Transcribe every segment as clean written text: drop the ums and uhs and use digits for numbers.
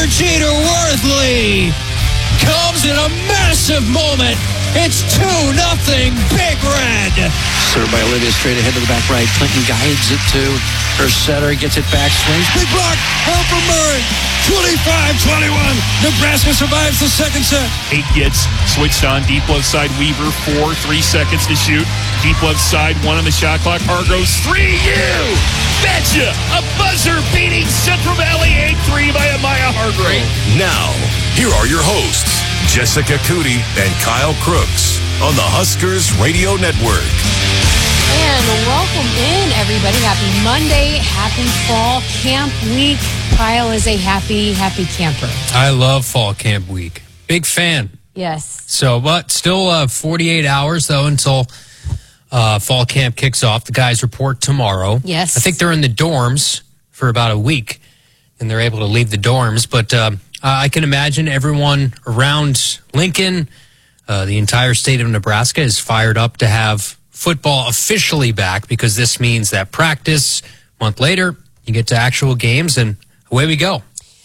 Jeter Worthley comes in a massive moment. It's 2-0 Big Red. Served by Olivia straight ahead to the back right. Clinton guides it to her setter. Gets it back. Swings. Big block. Harper Murray. 25-21. Nebraska survives the second set. 8 gets switched on. Deep left side. Weaver 4. 3 seconds to shoot. Deep left side. 1 on the shot clock. Hargroves 3. You betcha. A buzzer-beating Central Valley 8-3 by Amaya Hargrove. Now, here are your hosts, Jessica Cootie and Kyle Crooks on the Huskers Radio Network. And welcome in, everybody. Happy Monday. Happy Fall Camp Week. Kyle is a happy camper. I love Fall Camp Week. Big fan. Yes. So, but still 48 hours, though, until Fall Camp kicks off. The guys report tomorrow. Yes. I think they're in the dorms for about a week, and they're able to leave the dorms. But I can imagine everyone around Lincoln, the entire state of Nebraska, is fired up to have football officially back, because this means that practice, a month later, you get to actual games, and away we go.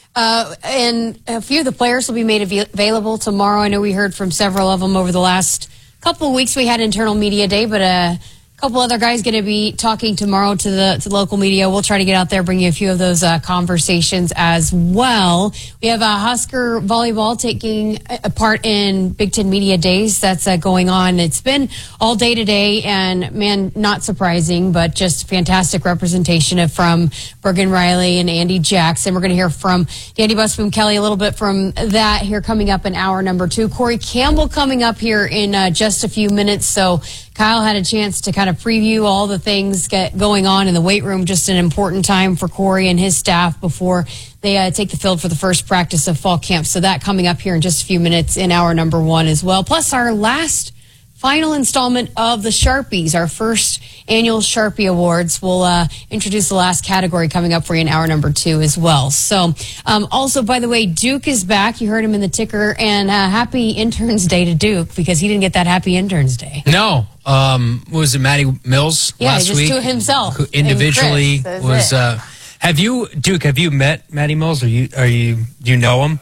And a few of the players will be made available tomorrow. I know we heard from several of them over the last couple of weeks. We had internal media day, but a couple other guys going to be talking tomorrow to the local media. We'll try to get out there, bring you a few of those conversations as well. We have Husker volleyball taking a part in Big Ten Media Days. That's going on. It's been all day today, and man, not surprising, but just fantastic representation from Bergen Riley and Andy Jackson. We're going to hear from Danny Busboom Kelly a little bit from that here coming up in hour number 2. Corey Campbell coming up here in just a few minutes. So Kyle had a chance to kind of preview all the things going on in the weight room. Just an important time for Corey and his staff before they take the field for the first practice of fall camp. So that coming up here in just a few minutes in hour number 1 as well. Plus our final installment of the Sharpies, our first annual Sharpie Awards. We'll introduce the last category coming up for you in hour number 2 as well. So also, by the way, Duke is back. You heard him in the ticker. And happy Interns Day to Duke, because he didn't get that happy Interns Day. No. What was it, Matty Mills last week? Yeah, just to himself. Who individually was... have you met Matty Mills? Do you know him?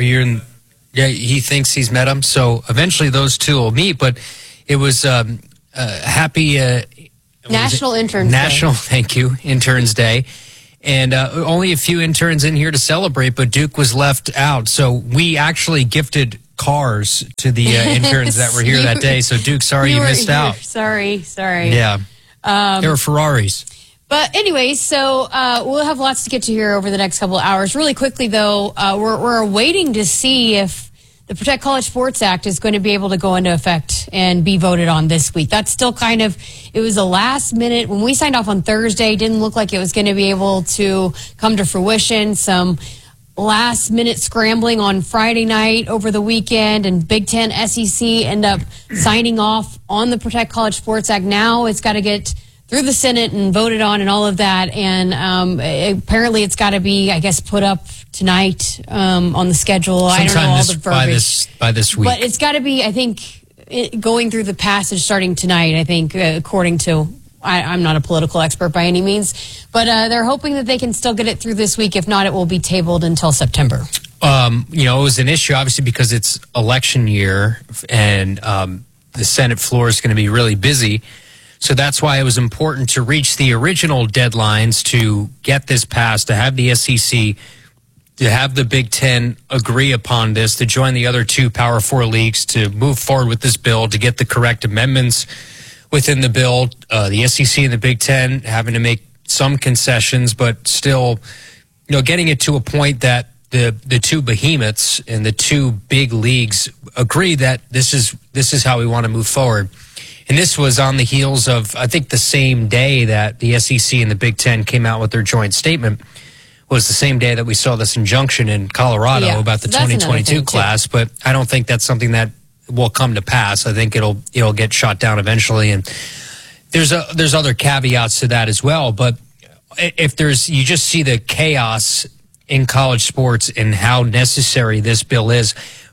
Yeah, he thinks he's met him. So eventually those two will meet, but it was happy National Interns Day. Thank you, Interns Day. And only a few interns in here to celebrate, but Duke was left out. So we actually gifted cars to the interns that were here that day. So Duke, sorry you missed out. Sorry. Yeah. They were Ferraris. But anyway, so we'll have lots to get to here over the next couple of hours. Really quickly, though, we're waiting to see if the Protect College Sports Act is going to be able to go into effect and be voted on this week. That's still it was a last minute. When we signed off on Thursday, didn't look like it was going to be able to come to fruition. Some last minute scrambling on Friday night over the weekend, and Big Ten, SEC end up signing off on the Protect College Sports Act. Now it's got to get through the Senate and voted on and all of that. And apparently it's got to be, I guess, put up tonight on the schedule. I don't know all the verbiage. By this week. But it's got to be, I think, going through the passage starting tonight, I think, according to, I'm not a political expert by any means, but they're hoping that they can still get it through this week. If not, it will be tabled until September. It was an issue, obviously, because it's election year and the Senate floor is going to be really busy. So that's why it was important to reach the original deadlines to get this passed, to have the SEC, to have the Big Ten agree upon this, to join the other 2 Power 4 leagues, to move forward with this bill, to get the correct amendments within the bill. The SEC and the Big Ten having to make some concessions, but still, getting it to a point that the 2 behemoths and the 2 big leagues agree that this is how we want to move forward. And this was on the heels of, I think, the same day that the SEC and the Big Ten came out with their joint statement was the same day that we saw this injunction in Colorado about the 2022 class. But I don't think that's something that will come to pass. I think it'll get shot down eventually. And there's other caveats to that as well. But if you just see the chaos in college sports and how necessary this bill is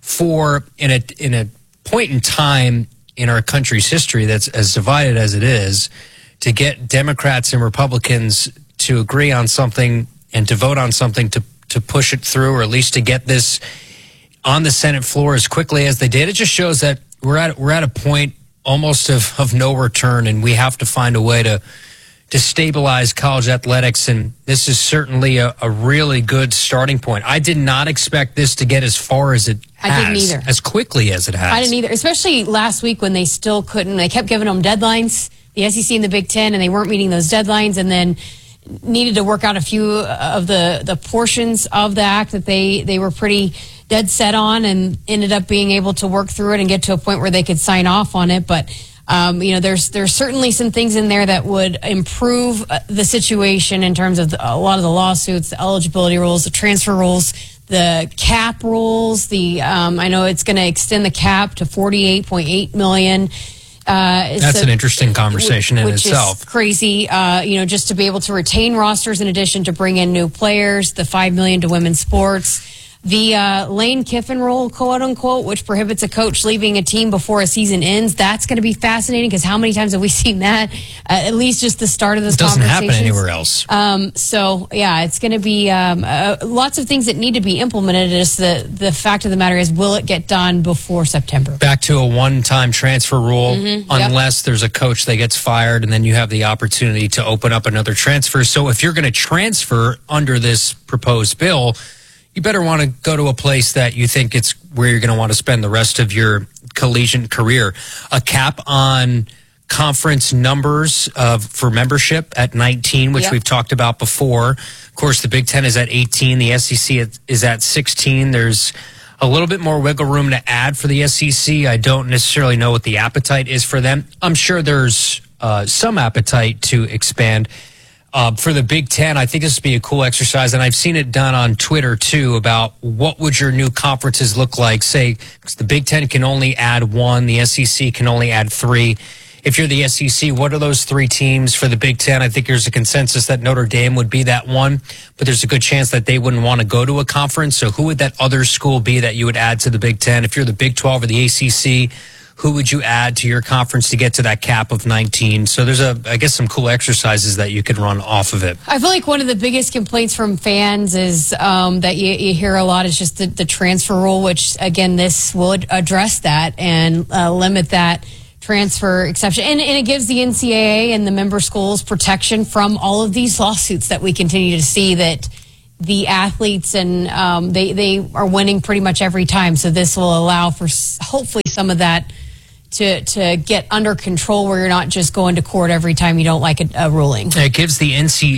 for in a point in time in our country's history that's as divided as it is, to get Democrats and Republicans to agree on something and to vote on something to push it through, or at least to get this on the Senate floor as quickly as they did. It just shows that we're at a point almost of no return, and we have to find a way to stabilize college athletics, and this is certainly a really good starting point. I did not expect this to get as far as it has. I didn't either. As quickly as it has. I didn't either, especially last week when they still couldn't. They kept giving them deadlines, the SEC and the Big Ten, and they weren't meeting those deadlines, and then needed to work out a few of the portions of the act that they were pretty dead set on, and ended up being able to work through it and get to a point where they could sign off on it. But there's certainly some things in there that would improve the situation in terms of a lot of the lawsuits, the eligibility rules, the transfer rules, the cap rules. I know it's going to extend the cap to $48.8 million. That's an interesting conversation in itself. Is crazy. Just to be able to retain rosters in addition to bring in new players, the $5 million to women's sports. The Lane Kiffin rule, quote unquote, which prohibits a coach leaving a team before a season ends. That's going to be fascinating, because how many times have we seen that? At least just the start of this conversation. It doesn't happen anywhere else. It's going to be lots of things that need to be implemented. Just the fact of the matter is, will it get done before September? Back to a one-time transfer rule, unless there's a coach that gets fired, and then you have the opportunity to open up another transfer. So if you're going to transfer under this proposed bill, you better want to go to a place that you think it's where you're going to want to spend the rest of your collegiate career. A cap on conference numbers for membership at 19, which we've talked about before. Of course, the Big Ten is at 18. The SEC is at 16. There's a little bit more wiggle room to add for the SEC. I don't necessarily know what the appetite is for them. I'm sure there's some appetite to expand. For the Big Ten, I think this would be a cool exercise, and I've seen it done on Twitter too, about what would your new conferences look like. Say, the Big Ten can only add 1, the SEC can only add 3. If you're the SEC, what are those 3 teams for the Big Ten? I think there's a consensus that Notre Dame would be that one, but there's a good chance that they wouldn't want to go to a conference. So who would that other school be that you would add to the Big Ten? If you're the Big 12 or the ACC, who would you add to your conference to get to that cap of 19? So there's some cool exercises that you could run off of it. I feel like one of the biggest complaints from fans is that you hear a lot is just the transfer rule, which, again, this would address that and limit that transfer exception. And it gives the NCAA and the member schools protection from all of these lawsuits that we continue to see, that the athletes and they are winning pretty much every time. So this will allow for hopefully some of that to get under control, where you're not just going to court every time you don't like a ruling. It gives the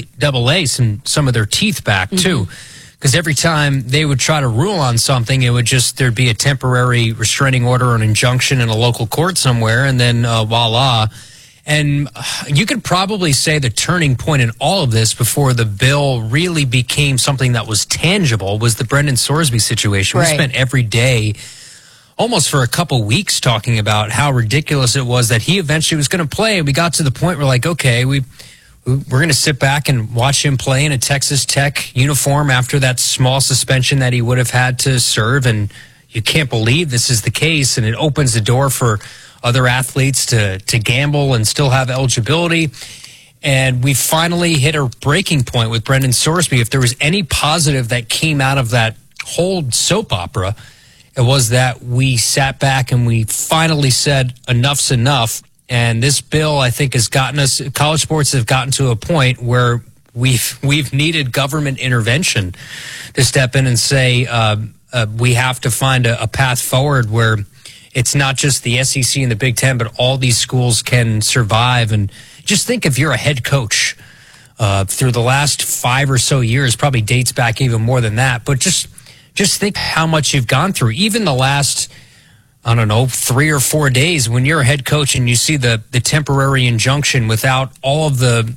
NCAA some of their teeth back too, because every time they would try to rule on something, there'd be a temporary restraining order or an injunction in a local court somewhere, and then voila. And you could probably say the turning point in all of this, before the bill really became something that was tangible, was the Brendan Sorsby situation. Right. We spent every day, almost for a couple weeks, talking about how ridiculous it was that he eventually was going to play. And we got to the point where, like, okay, we're going to sit back and watch him play in a Texas Tech uniform after that small suspension that he would have had to serve. And you can't believe this is the case. And it opens the door for other athletes to gamble and still have eligibility. And we finally hit a breaking point with Brendan Sorsby. If there was any positive that came out of that whole soap opera, it was that we sat back and we finally said enough's enough. And this bill, I think, has gotten us, college sports have gotten to a point where we've needed government intervention to step in and say we have to find a path forward where it's not just the SEC and the Big Ten, but all these schools can survive. And just think, if you're a head coach through the last 5 or so years, probably dates back even more than that, but just think how much you've gone through. Even the last, 3 or 4 days, when you're a head coach and you see the temporary injunction without all of the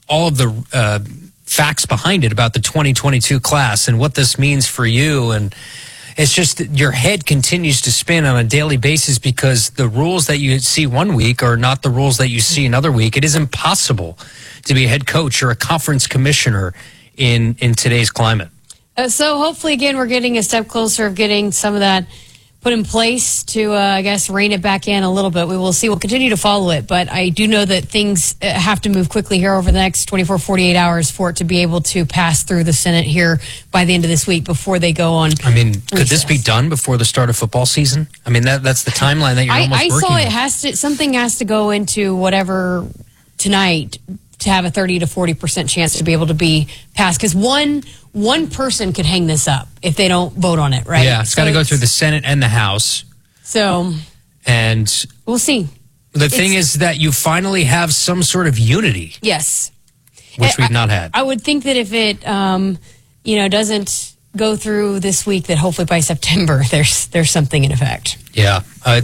facts behind it about the 2022 class and what this means for you. And it's just your head continues to spin on a daily basis, because the rules that you see one week are not the rules that you see another week. It is impossible to be a head coach or a conference commissioner in today's climate. So hopefully, again, we're getting a step closer of getting some of that put in place to, I guess, rein it back in a little bit. We will see. We'll continue to follow it, but I do know that things have to move quickly here over the next 24, 48 hours for it to be able to pass through the Senate here by the end of this week before they go on. I mean, could this be done before the start of football season? I mean, that's the timeline that you're almost working I saw with. it has to, something has to go into whatever tonight to have a 30 to 40% chance to be able to be passed, because one person could hang this up if they don't vote on it, right? Yeah, it's got to go through the Senate and the House. So, and we'll see. The thing is that you finally have some sort of unity. Yes. Which we've not had. I would think that if it, doesn't go through this week, that hopefully by September there's something in effect. Yeah,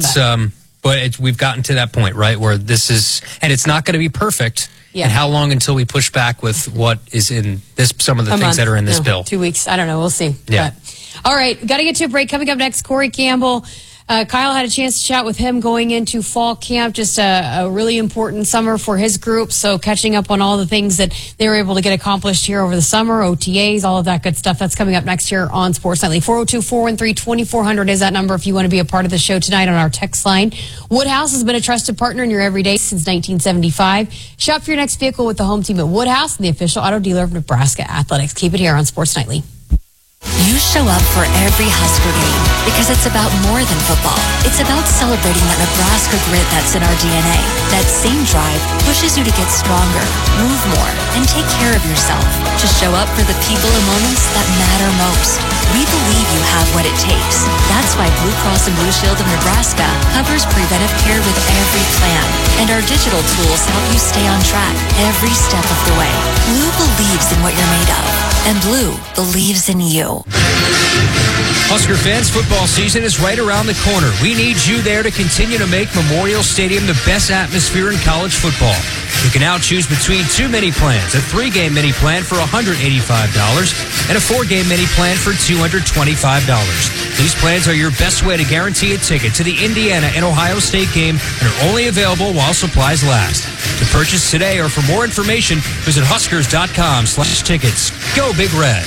but we've gotten to that point, right, where this is, and it's not going to be perfect. Yeah. And how long until we push back with what is in this, some of the things that are in this bill? 2 weeks. I don't know. We'll see. Yeah. But, all right. Got to get to a break. Coming up next, Corey Campbell. Kyle had a chance to chat with him going into fall camp. Just a really important summer for his group. So catching up on all the things that they were able to get accomplished here over the summer, OTAs, all of that good stuff. That's coming up next year on Sports Nightly. 402-413-2400 is that number if you want to be a part of the show tonight on our text line. Woodhouse has been a trusted partner in your everyday since 1975. Shop for your next vehicle with the home team at Woodhouse, the official auto dealer of Nebraska Athletics. Keep it here on Sports Nightly. You show up for every Husker game because it's about more than football. It's about celebrating that Nebraska grit that's in our DNA. That same drive pushes you to get stronger, move more, and take care of yourself. To show up for the people and moments that matter most. We believe you have what it takes. That's why Blue Cross and Blue Shield of Nebraska covers preventive care with every plan. And our digital tools help you stay on track every step of the way. Blue believes in what you're made of. And Blue believes in you. Husker fans, football season is right around the corner. We need you there to continue to make Memorial Stadium the best atmosphere in college football. You can now choose between 2 mini plans, a 3-game mini plan for $185 and a 4-game mini plan for $225. These plans are your best way to guarantee a ticket to the Indiana and Ohio State game and are only available while supplies last. To purchase today or for more information, visit huskers.com/tickets. Go Big Red.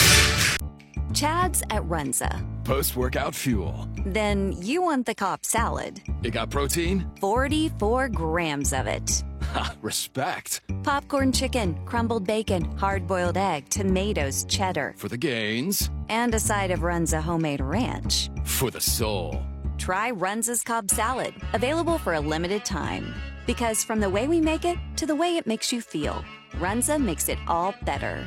Chad's at Runza. Post-workout fuel. Then you want the Cobb salad. It got protein? 44 grams of it. Ha, respect. Popcorn chicken, crumbled bacon, hard-boiled egg, tomatoes, cheddar. For the gains. And a side of Runza homemade ranch. For the soul. Try Runza's Cobb salad. Available for a limited time. Because from the way we make it to the way it makes you feel, Runza makes it all better.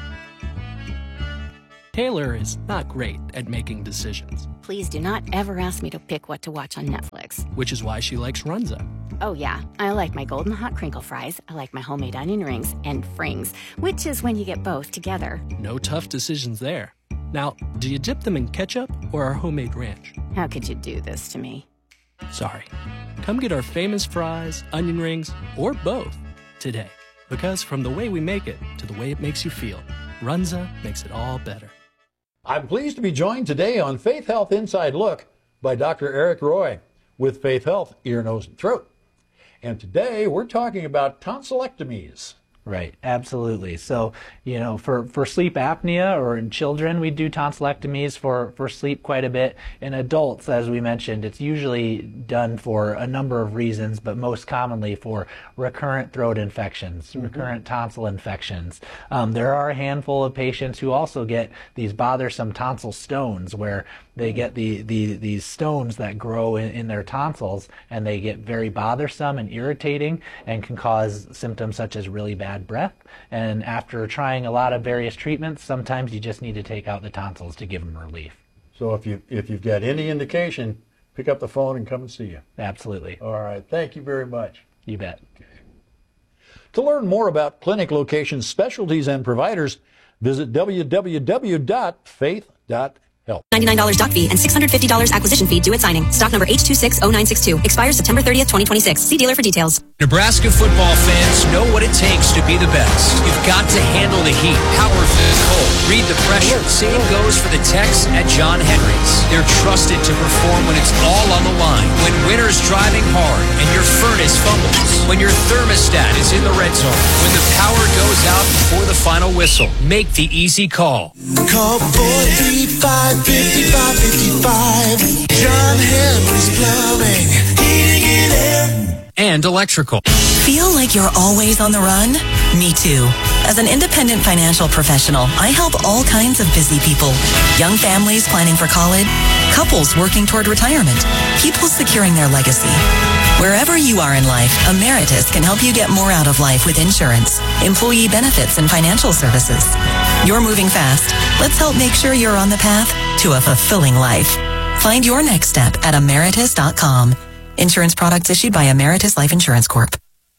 Taylor is not great at making decisions. Please do not ever ask me to pick what to watch on Netflix. Which is why she likes Runza. Oh yeah, I like my golden hot crinkle fries, I like my homemade onion rings, and frings, which is when you get both together. No tough decisions there. Now, do you dip them in ketchup or our homemade ranch? How could you do this to me? Sorry. Come get our famous fries, onion rings, or both today. Because from the way we make it to the way it makes you feel, Runza makes it all better. I'm pleased to be joined today on Faith Health Inside Look by Dr. Eric Roy with Faith Health Ear, Nose, and Throat. And today we're talking about tonsillectomies. Right, absolutely. So, for sleep apnea or in children, we do tonsillectomies for sleep quite a bit. In adults, as we mentioned, it's usually done for a number of reasons, but most commonly for recurrent throat infections, recurrent tonsil infections. There are a handful of patients who also get these bothersome tonsil stones where they get these stones that grow in their tonsils, and they get very bothersome and irritating and can cause symptoms such as really bad breath. And after trying a lot of various treatments, sometimes you just need to take out the tonsils to give them relief. So if you've got any indication, pick up the phone and come and see you. Absolutely. All right. Thank you very much. You bet. Okay. To learn more about clinic locations, specialties, and providers, visit www.faith.health. $99 doc fee and $650 acquisition fee due at signing. Stock number H260962. Expires September 30th, 2026. See dealer for details. Nebraska football fans know what it takes to be the best. You've got to handle the heat, power through the cold, read the pressure. Same goes for the techs at John Henry's. They're trusted to perform when it's all on the line. When winter's driving hard and your furnace fumbles. When your thermostat is in the red zone. When the power goes out before the final whistle. Make the easy call. Call 435-5555. 5. John Henry's Plumbing, heating and air. And electrical. Feel like you're always on the run? Me too. As an independent financial professional, I help all kinds of busy people. Young families planning for college, couples working toward retirement, people securing their legacy. Wherever you are in life, Emeritus can help you get more out of life with insurance, employee benefits, and financial services. You're moving fast. Let's help make sure you're on the path to a fulfilling life. Find your next step at Emeritus.com. Insurance products issued by Emeritus Life Insurance Corp.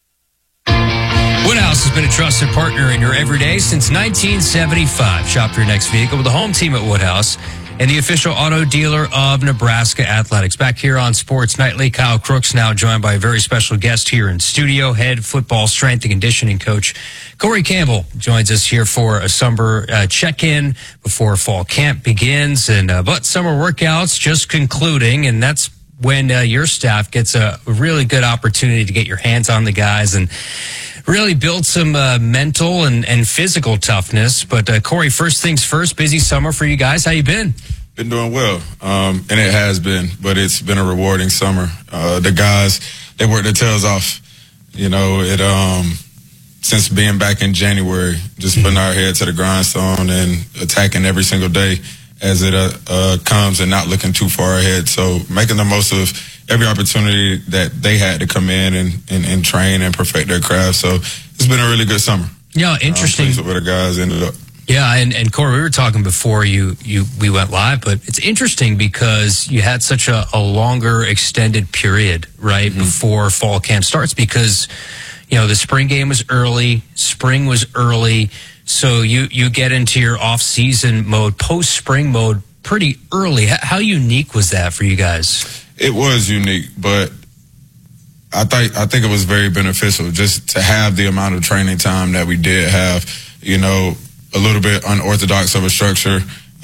Woodhouse has been a trusted partner in your everyday since 1975. Shop your next vehicle with the home team at Woodhouse and the official auto dealer of Nebraska Athletics. Back here on Sports Nightly, Kyle Crooks now joined by a very special guest here in studio, head football strength and conditioning coach Corey Campbell joins us here for a summer check-in before fall camp begins. But summer workouts just concluding, and that's when your staff gets a really good opportunity to get your hands on the guys and really build some mental and physical toughness. But Corey, first things first, busy summer for you guys. How you been? Been doing well, and it has been, but it's been a rewarding summer. The guys, they worked their tails off. You know, since being back in January, just putting our head to the grindstone and attacking every single day as it comes and not looking too far ahead. So making the most of every opportunity that they had to come in and train and perfect their craft. So it's been a really good summer. Yeah, interesting. I'm pleased with where the guys ended up. Yeah, and Corey, we were talking before we went live, but it's interesting because you had such a longer extended period, right, before fall camp starts because, you know, the spring game was early, spring was early, so you get into your off-season mode, post-spring mode pretty early. How unique was that for you guys? It was unique, but I think it was very beneficial just to have the amount of training time that we did have, you know, a little bit unorthodox of a structure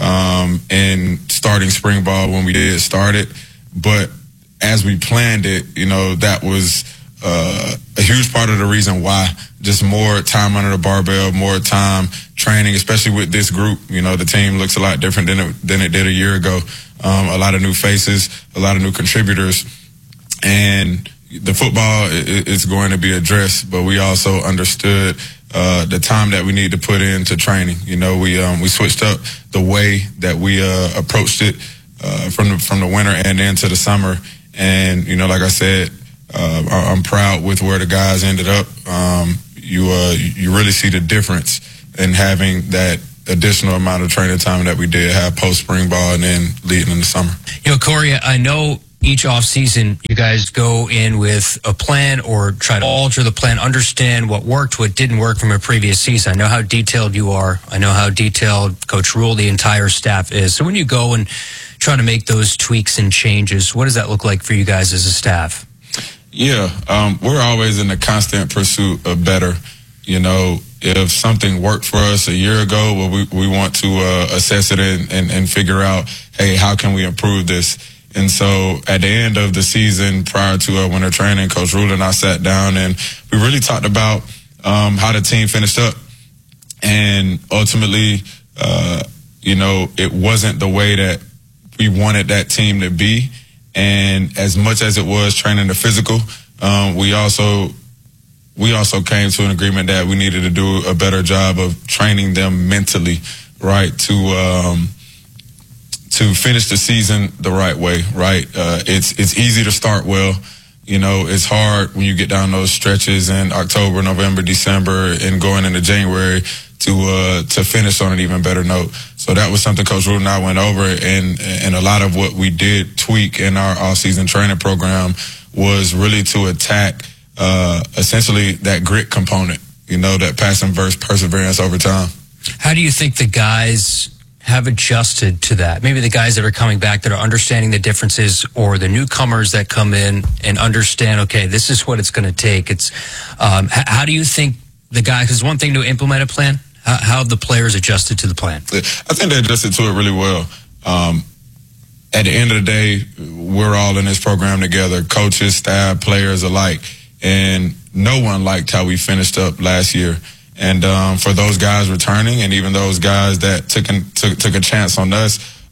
in starting spring ball when we did start it. But as we planned it, you know, that was a huge part of the reason why. Just more time under the barbell, more time training, especially with this group. You know, the team looks a lot different than it did a year ago. A lot of new faces, a lot of new contributors. And the football is going to be addressed, but we also understood the time that we need to put into training. You know, we switched up the way that we approached it from the winter and into the summer. And, you know, like I said, I'm proud with where the guys ended up. You really see the difference in having that additional amount of training time that we did have post spring ball and then leading in the summer. You know, Corey, I know each offseason you guys go in with a plan or try to alter the plan, understand what worked, what didn't work from a previous season. I know how detailed you are. I know how detailed Coach Rule, the entire staff is. So when you go and try to make those tweaks and changes, what does that look like for you guys as a staff? Yeah, we're always in the constant pursuit of better. You know, if something worked for us a year ago, well, we want to assess it and figure out, hey, how can we improve this? And so at the end of the season, prior to winter training, Coach Rule and I sat down and we really talked about how the team finished up. And ultimately, you know, it wasn't the way that we wanted that team to be. And as much as it was training the physical, we also came to an agreement that we needed to do a better job of training them mentally, right, to finish the season the right way, right? It's easy to start well. You know, it's hard when you get down those stretches in October, November, December, and going into January to finish on an even better note. So that was something Coach Rule and I went over, and a lot of what we did tweak in our off-season training program was really to attack essentially that grit component, you know, that passion versus perseverance over time. How do you think the guys have adjusted to that? Maybe the guys that are coming back that are understanding the differences, or the newcomers that come in and understand, okay, this is what it's going to take. It's how do you think the guys, because one thing to implement a plan, how have the players adjusted to the plan? I think they adjusted to it really well. At the end of the day, we're all in this program together, coaches, staff, players alike, and no one liked how we finished up last year. And for those guys returning, and even those guys that took a chance on us,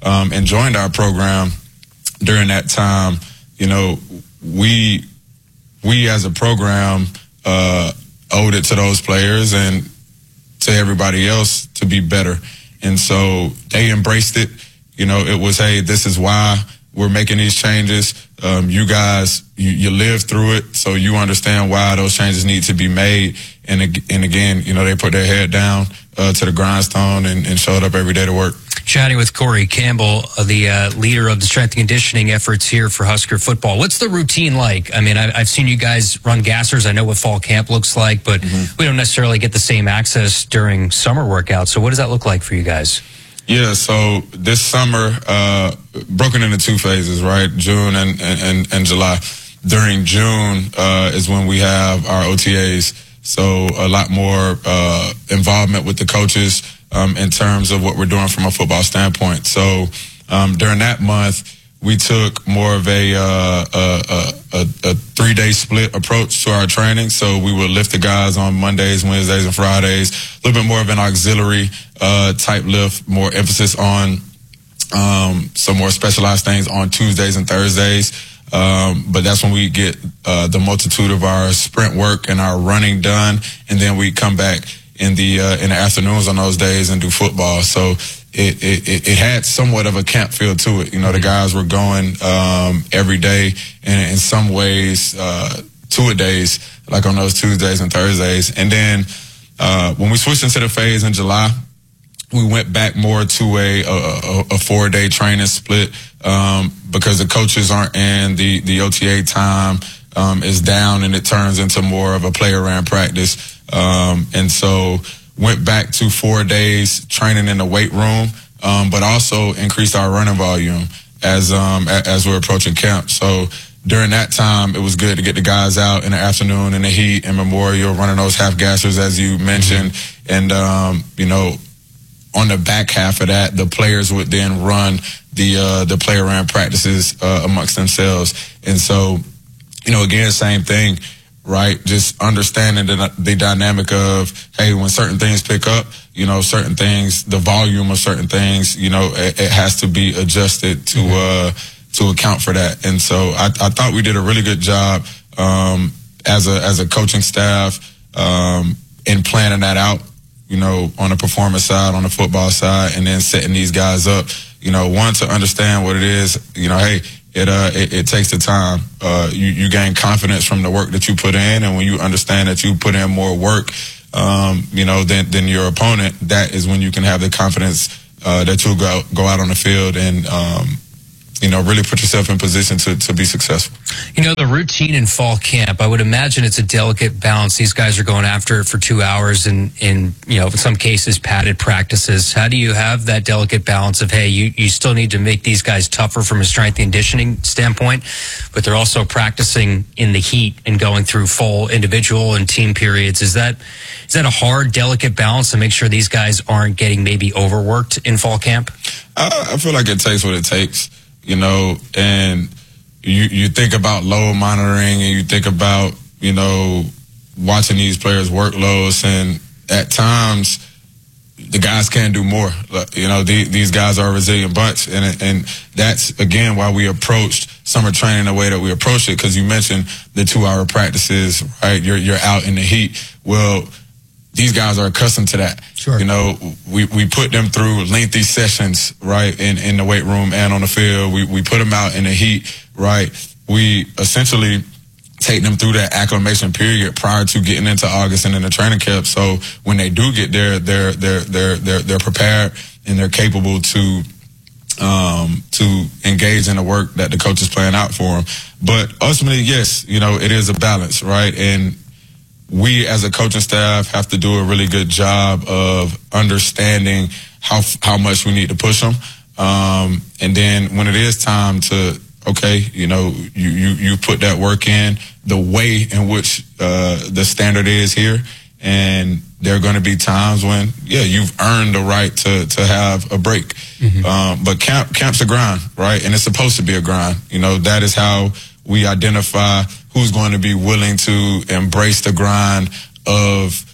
and joined our program during that time, you know, we as a program owed it to those players and to everybody else to be better. And so they embraced it. You know, it was, hey, this is why we're making these changes. You guys, you lived through it, so you understand why those changes need to be made. And again, you know, they put their head down to the grindstone and showed up every day to work. Chatting with Corey Campbell, the leader of the strength and conditioning efforts here for Husker football. What's the routine like? I mean, I've seen you guys run gassers. I know what fall camp looks like, but we don't necessarily get the same access during summer workouts. So what does that look like for you guys? Yeah, so this summer, broken into 2 phases, right? June and July. During June is when we have our OTAs. So a lot more involvement with the coaches in terms of what we're doing from a football standpoint. So during that month, we took more of a 3-day split approach to our training. So we would lift the guys on Mondays, Wednesdays, and Fridays. A little bit more of an auxiliary type lift, more emphasis on some more specialized things on Tuesdays and Thursdays. But that's when we get the multitude of our sprint work and our running done, and then we come back in the afternoons on those days and do football. So it had somewhat of a camp feel to it. You know, the guys were going every day, and in some ways 2-a-days, like on those Tuesdays and Thursdays. And then when we switched into the phase in July, we went back more to a 4-day training split because the coaches aren't in, the OTA time is down, and it turns into more of a player-ran practice. And so went back to 4 days training in the weight room, but also increased our running volume as we're approaching camp. So during that time, it was good to get the guys out in the afternoon in the heat and Memorial, running those half gassers, as you mentioned. And, you know, on the back half of that, the players would then run the player ran practices amongst themselves. And so, you know, again, same thing, right? Just understanding the dynamic of, hey, when certain things pick up, you know, certain things, the volume of certain things, you know, it has to be adjusted to account for that. And so I thought we did a really good job as a coaching staff in planning that out, you know, on the performance side, on the football side, and then setting these guys up, you know, one, to understand what it is, you know, hey, it takes the time. You gain confidence from the work that you put in, and when you understand that you put in more work, you know, than your opponent, that is when you can have the confidence that you'll go out on the field and, you know, really put yourself in position to be successful. You know, the routine in fall camp, I would imagine it's a delicate balance. These guys are going after it for 2 hours and in, you know, in some cases, padded practices. How do you have that delicate balance of, hey, you still need to make these guys tougher from a strength and conditioning standpoint, but they're also practicing in the heat and going through full individual and team periods. Is that a hard, delicate balance to make sure these guys aren't getting maybe overworked in fall camp? I feel like it takes what it takes. You know, and you think about load monitoring, and you think about, you know, watching these players' workloads, and at times the guys can do more. You know, these guys are a resilient bunch, and that's again why we approached summer training the way that we approached it. Because you mentioned the 2-hour practices, right? You're out in the heat. Well, these guys are accustomed to that. Sure. You know, we put them through lengthy sessions, right, in the weight room and on the field. We put them out in the heat, right? We essentially take them through that acclimation period prior to getting into August and in the training camp. So when they do get there, they're prepared and they're capable to engage in the work that the coach is playing out for them. But ultimately, yes, you know, it is a balance, right? And we as a coaching staff have to do a really good job of understanding how much we need to push them. And then when it is time to, okay, you know, you put that work in the way in which the standard is here. And there are going to be times when, yeah, you've earned the right to have a break. But camp's a grind, right? And it's supposed to be a grind. You know, that is how we identify who's going to be willing to embrace the grind of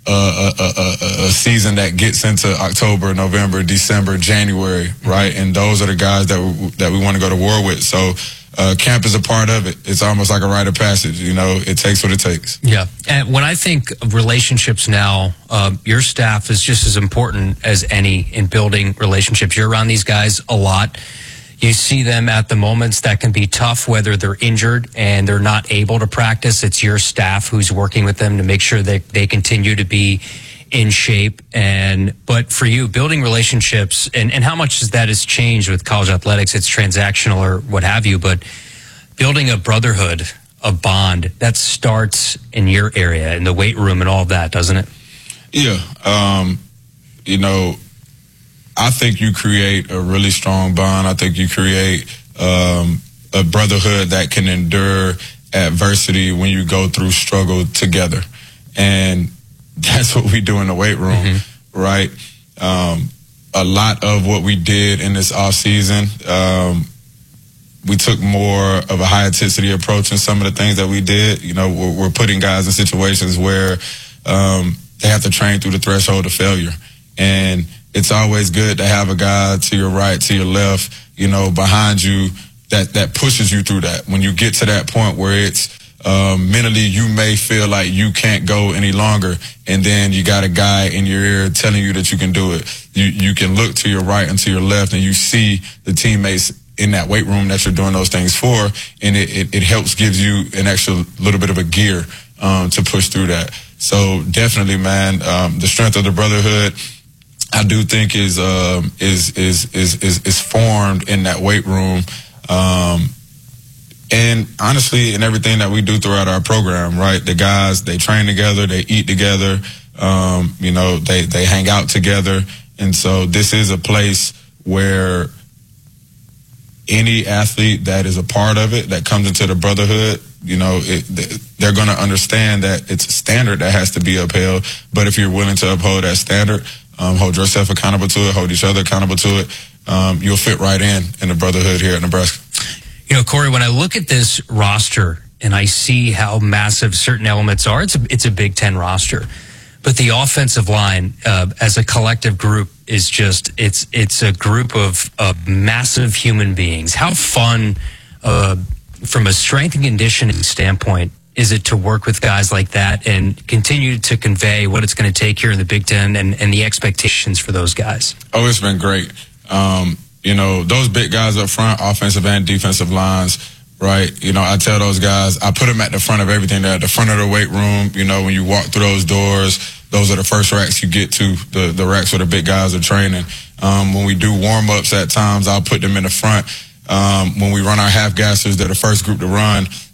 a season that gets into October, November, December, January, right? And those are the guys that we want to go to war with. So camp is a part of it. It's almost like a rite of passage. You know, it takes what it takes. Yeah. And when I think of relationships now, your staff is just as important as any in building relationships. You're around these guys a lot. You see them at the moments that can be tough, whether they're injured and they're not able to practice. It's your staff who's working with them to make sure that they continue to be in shape. But for you, building relationships, and how much that has changed with college athletics, it's transactional or what have you, but building a brotherhood, a bond, that starts in your area, in the weight room and all of that, doesn't it? Yeah. You know, I think you create a really strong bond. I think you create a brotherhood that can endure adversity when you go through struggle together. And that's what we do in the weight room, right? A lot of what we did in this off season, we took more of a high intensity approach in some of the things that we did. You know, we're putting guys in situations where they have to train through the threshold of failure. And it's always good to have a guy to your right, to your left, you know, behind you that pushes you through that. When you get to that point where it's mentally you may feel like you can't go any longer, and then you got a guy in your ear telling you that you can do it. You can look to your right and to your left, and you see the teammates in that weight room that you're doing those things for, and it helps gives you an extra little bit of a gear to push through that. So definitely, man, the strength of the brotherhood, I do think is formed in that weight room, and honestly, in everything that we do throughout our program. Right, the guys, they train together, they eat together, you know, they hang out together, and so this is a place where any athlete that is a part of it, that comes into the brotherhood, you know, they're going to understand that it's a standard that has to be upheld. But if you're willing to uphold that standard, hold yourself accountable to it, hold each other accountable to it, you'll fit right in the brotherhood here at Nebraska. You know, Corey, when I look at this roster and I see how massive certain elements are, it's a Big Ten roster. But the offensive line, as a collective group, is just, it's a group of massive human beings. How fun, from a strength and conditioning standpoint, is it to work with guys like that and continue to convey what it's going to take here in the Big Ten and the expectations for those guys? Oh, it's been great. You know, those big guys up front, offensive and defensive lines, right? You know, I tell those guys, I put them at the front of everything. They're at the front of the weight room. You know, when you walk through those doors, those are the first racks you get to, the racks where the big guys are training. When we do warm-ups at times, I'll put them in the front. When we run our half-gassers, they're the first group to run.